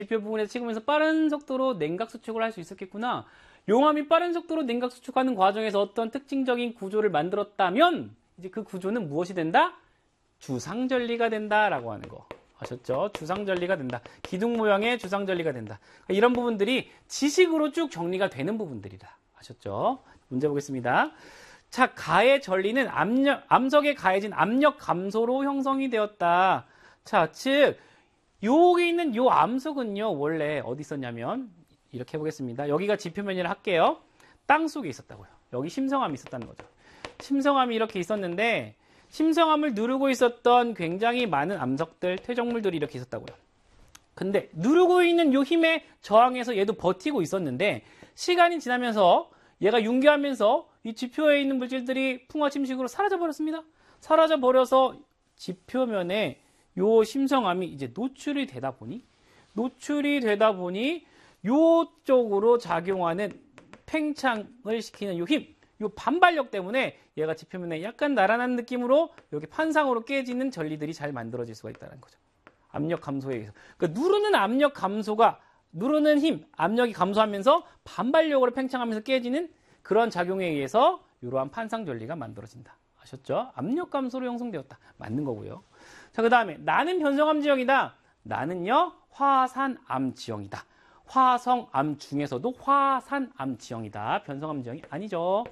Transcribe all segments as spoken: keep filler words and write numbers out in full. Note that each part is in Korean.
지표 부분에서 찍으면서 빠른 속도로 냉각 수축을 할 수 있었겠구나. 용암이 빠른 속도로 냉각 수축하는 과정에서 어떤 특징적인 구조를 만들었다면 이제 그 구조는 무엇이 된다? 주상절리가 된다라고 하는 거. 아셨죠? 주상절리가 된다. 기둥 모양의 주상절리가 된다. 이런 부분들이 지식으로 쭉 정리가 되는 부분들이다. 아셨죠? 문제 보겠습니다. 자, 가의 전리는 압력, 암석에 가해진 압력 감소로 형성이 되었다. 자, 즉 여기 있는 요 암석은요, 원래 어디 있었냐면 이렇게 해보겠습니다. 여기가 지표면이라 할게요. 땅 속에 있었다고요. 여기 심성암이 있었다는 거죠. 심성암이 이렇게 있었는데 심성암을 누르고 있었던 굉장히 많은 암석들, 퇴적물들이 이렇게 있었다고요. 근데 누르고 있는 요 힘에 저항해서 얘도 버티고 있었는데 시간이 지나면서 얘가 융기하면서 이 지표에 있는 물질들이 풍화침식으로 사라져 버렸습니다. 사라져 버려서 지표면에 요 심성암이 이제 노출이 되다 보니 노출이 되다 보니 요쪽으로 작용하는 팽창을 시키는 요 힘, 요 반발력 때문에 얘가 지표면에 약간 나란한 느낌으로 이렇게 판상으로 깨지는 전리들이 잘 만들어질 수가 있다는 거죠. 압력 감소에 의해서. 그러니까 누르는 압력 감소가 누르는 힘, 압력이 감소하면서 반발력으로 팽창하면서 깨지는 그런 작용에 의해서 이러한 판상 전리가 만들어진다. 아셨죠? 압력 감소로 형성되었다. 맞는 거고요. 자, 그 다음에 나는 변성암 지형이다. 나는요 화산암 지형이다. 화성암 중에서도 화산암 지형이다. 변성암 지형이 아니죠.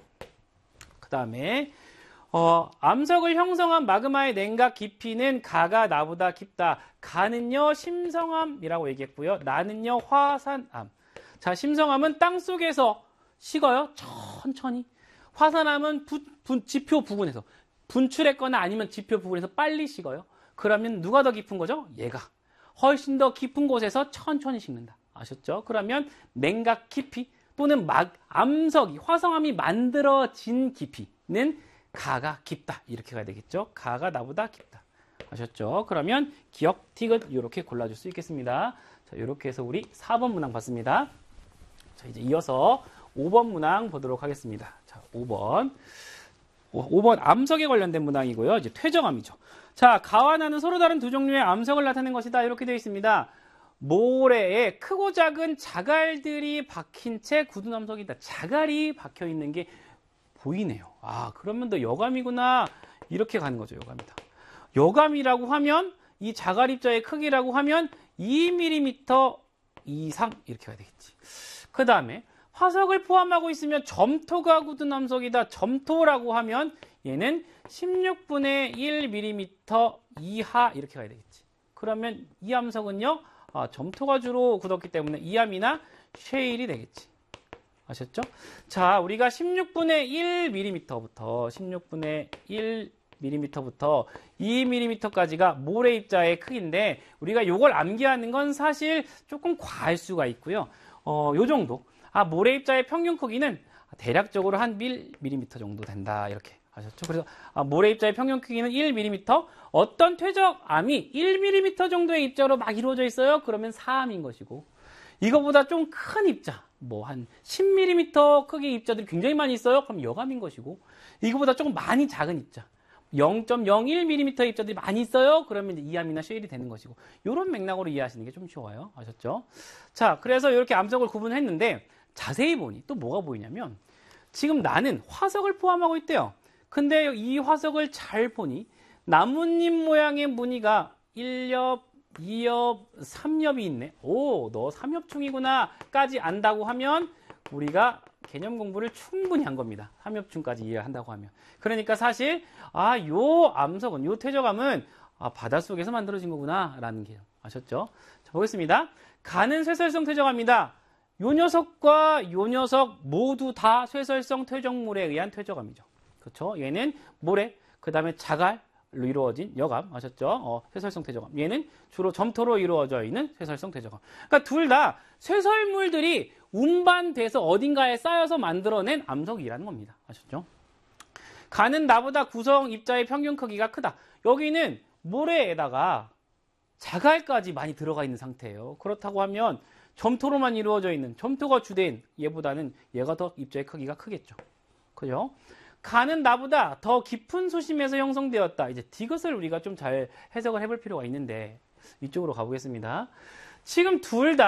그 다음에 어, 암석을 형성한 마그마의 냉각 깊이는 가가 나보다 깊다. 가는요 심성암이라고 얘기했고요. 나는요 화산암. 자, 심성암은 땅속에서 식어요. 천천히. 화산암은 부, 부, 지표 부근에서 분출했거나 아니면 지표 부근에서 빨리 식어요. 그러면 누가 더 깊은 거죠? 얘가. 훨씬 더 깊은 곳에서 천천히 식는다. 아셨죠? 그러면 냉각 깊이 또는 막 암석이 화성암이 만들어진 깊이는 가가 깊다. 이렇게 가야 되겠죠? 가가 나보다 깊다. 아셨죠? 그러면 기억, 티귿 이렇게 골라줄 수 있겠습니다. 자, 이렇게 해서 우리 사 번 문항 봤습니다. 자, 이제 이어서 오 번 문항 보도록 하겠습니다. 자, 오 번. 오 번 암석에 관련된 문항이고요. 이제 퇴적암이죠. 자, 가와 나는 서로 다른 두 종류의 암석을 나타낸 것이다. 이렇게 되어 있습니다. 모래에 크고 작은 자갈들이 박힌 채 굳은 암석이다. 자갈이 박혀 있는 게 보이네요. 아, 그러면 너 여감이구나. 이렇게 가는 거죠. 여감이다. 여감이라고 하면 이 자갈 입자의 크기라고 하면 이 밀리미터 이상 이렇게 가야 되겠지. 그 다음에 화석을 포함하고 있으면 점토가 굳은 암석이다. 점토라고 하면 얘는 십육분의 일 밀리미터 이하 이렇게 가야 되겠지. 그러면 이 암석은요. 아, 점토가 주로 굳었기 때문에 이암이나 쉐일이 되겠지. 아셨죠? 자, 우리가 십육분의 일 밀리미터부터 십육분의 일 밀리미터부터 이 밀리미터까지가 모래 입자의 크기인데 우리가 이걸 암기하는 건 사실 조금 과할 수가 있고요. 어, 요 정도. 아, 모래 입자의 평균 크기는 대략적으로 한 일 밀리미터 정도 된다. 이렇게 아셨죠? 그래서 아, 모래 입자의 평균 크기는 일 밀리미터. 어떤 퇴적암이 일 밀리미터 정도의 입자로 막 이루어져 있어요. 그러면 사암인 것이고 이거보다 좀 큰 입자, 뭐 한 십 밀리미터 크기의 입자들이 굉장히 많이 있어요. 그럼 여감인 것이고 이거보다 조금 많이 작은 입자, 영 점 영일 밀리미터 입자들이 많이 있어요. 그러면 이제 이암이나 쉐일이 되는 것이고 이런 맥락으로 이해하시는 게 좀 쉬워요. 아셨죠? 자, 그래서 이렇게 암석을 구분했는데 자세히 보니 또 뭐가 보이냐면 지금 나는 화석을 포함하고 있대요. 근데 이 화석을 잘 보니 나뭇잎 모양의 무늬가 일 옆, 이 옆, 삼 옆이 있네. 오, 너 삼엽충이구나 까지 안다고 하면 우리가 개념 공부를 충분히 한 겁니다. 삼엽충까지 이해한다고 하면. 그러니까 사실 아, 요 암석은, 요 퇴적암은 아, 바닷속에서 만들어진 거구나 라는 게 아셨죠? 자, 보겠습니다. 가는 쇠설성 퇴적암이다. 요 녀석과 요 녀석 모두 다 쇠설성 퇴적물에 의한 퇴적암이죠. 그렇죠? 얘는 모래, 그 다음에 자갈로 이루어진 여감, 아셨죠? 어, 쇠설성 퇴적암. 얘는 주로 점토로 이루어져 있는 쇠설성 퇴적암. 그러니까 둘 다 쇠설물들이 운반돼서 어딘가에 쌓여서 만들어낸 암석이라는 겁니다. 아셨죠? 가는 나보다 구성 입자의 평균 크기가 크다. 여기는 모래에다가 자갈까지 많이 들어가 있는 상태예요. 그렇다고 하면 점토로만 이루어져 있는, 점토가 주된 얘보다는 얘가 더 입자의 크기가 크겠죠. 그죠? 가는 나보다 더 깊은 수심에서 형성되었다. 이제 디귿을 우리가 좀 잘 해석을 해볼 필요가 있는데 이쪽으로 가보겠습니다. 지금 둘 다